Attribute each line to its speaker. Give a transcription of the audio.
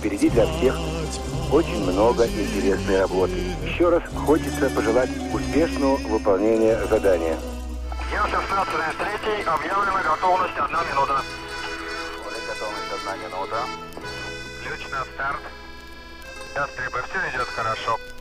Speaker 1: Впереди для всех очень много интересной работы. Еще раз хочется пожелать успешного выполнения задания.
Speaker 2: Ясов-16-3, объявлена готовность 1 минута.
Speaker 3: Готовность 1 минута.
Speaker 2: Ключ на старт. Ястребы, все идет хорошо.